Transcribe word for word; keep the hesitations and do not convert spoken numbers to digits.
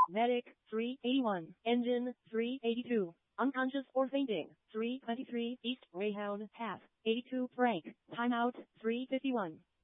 Medic, three eighty-one. Engine, three eighty-two. Unconscious or fainting, three twenty-three. East Greyhound, half, eighty-two. Frank, timeout, three fifty-one.